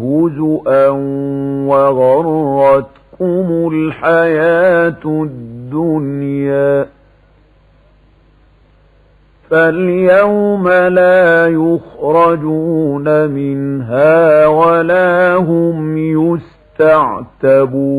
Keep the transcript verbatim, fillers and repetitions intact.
هزؤا وغرتكم الحياة الدنيا فاليوم لا يخرجون منها ولا هم يستعتبون